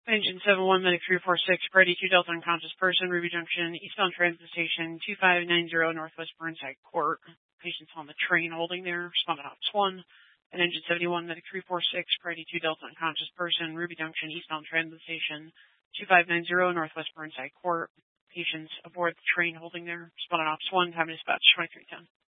Engine 71, Medic 346, Brady 2 Delta unconscious person, Ruby Junction, eastbound transit station, 2590 Northwest Burnside Court. Patients on the train holding there, responded Ops 1. And Engine 71, Medic 346, Brady 2 Delta unconscious person, Ruby Junction, eastbound transit station, 2590 Northwest Burnside Court. Patients aboard the train holding there, responded Ops 1, time dispatch 2310.